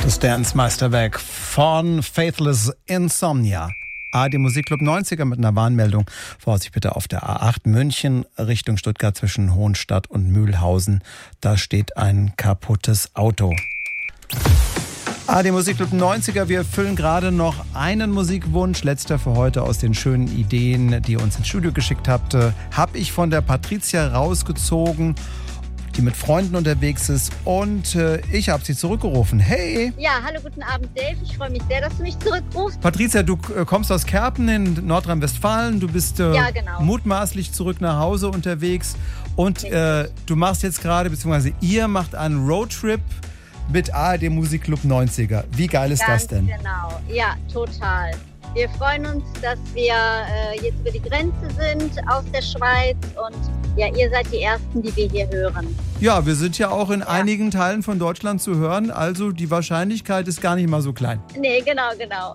Das Dance-Meisterwerk von Faithless Insomnia. ARD Musikclub 90er mit einer Warnmeldung. Vorsicht bitte auf der A8 München Richtung Stuttgart zwischen Hohenstadt und Mühlhausen. Da steht ein kaputtes Auto. ARD Musikclub 90er, wir erfüllen gerade noch einen Musikwunsch. Letzter für heute aus den schönen Ideen, die ihr uns ins Studio geschickt habt. Habe ich von der Patricia rausgezogen, die mit Freunden unterwegs ist, und ich habe sie zurückgerufen. Hey! Ja, hallo, guten Abend, Dave. Ich freue mich sehr, dass du mich zurückrufst. Patricia, du kommst aus Kerpen in Nordrhein-Westfalen. Du bist genau. mutmaßlich zurück nach Hause unterwegs. Und du machst jetzt gerade, beziehungsweise ihr macht einen Roadtrip mit ARD Musikclub 90er. Wie geil ist das denn? Genau, ja, total. Wir freuen uns, dass wir jetzt über die Grenze sind aus der Schweiz, und ja, ihr seid die Ersten, die wir hier hören. Ja, wir sind ja auch in einigen Teilen von Deutschland zu hören, also die Wahrscheinlichkeit ist gar nicht mal so klein. Nee, genau.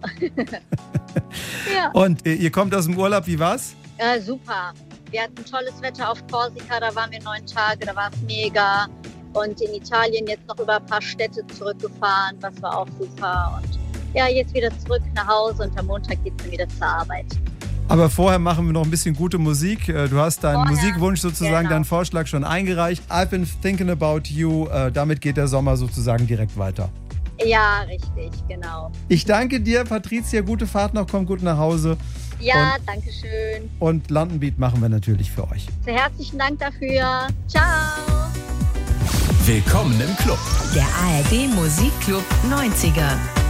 Ja. Und ihr kommt aus dem Urlaub, wie war's? Super. Wir hatten tolles Wetter auf Korsika, da waren wir 9 Tage, da war es mega. Und in Italien jetzt noch über ein paar Städte zurückgefahren, das war auch super. Und ja, jetzt wieder zurück nach Hause, und am Montag geht es dann wieder zur Arbeit. Aber vorher machen wir noch ein bisschen gute Musik. Du hast deinen Musikwunsch sozusagen, deinen Vorschlag schon eingereicht. I've been thinking about you. Damit geht der Sommer sozusagen direkt weiter. Ja, richtig, genau. Ich danke dir, Patricia. Gute Fahrt noch, komm gut nach Hause. Ja, danke schön. Und London Beat machen wir natürlich für euch. Sehr herzlichen Dank dafür. Ciao. Willkommen im Club. Der ARD Musikclub 90er.